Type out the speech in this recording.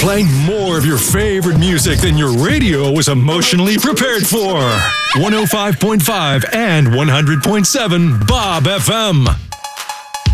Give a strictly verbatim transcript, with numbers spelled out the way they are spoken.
playing more of your favorite music than your radio was emotionally prepared for. one oh five point five and one hundred point seven Bob F M.